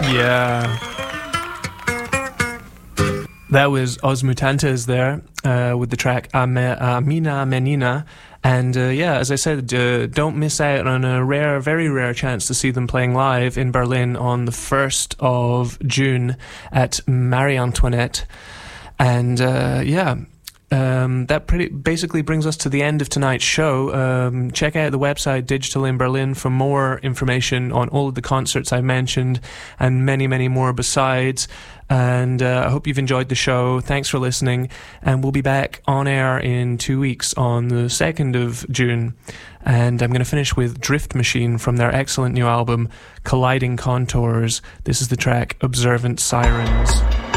Yeah. That was Os Mutantes there with the track Amina Menina. And yeah, as I said, don't miss out on a rare, very rare chance to see them playing live in Berlin on the 1st of June at Marie Antoinette. And yeah, that basically brings us to the end of tonight's show. Check out the website Digital in Berlin for more information on all of the concerts I mentioned and many, many more besides. And I hope you've enjoyed the show. Thanks for listening. And we'll be back on air in 2 weeks on the 2nd of June. And I'm going to finish with Drift Machine from their excellent new album, Colliding Contours. This is the track Observant Sirens.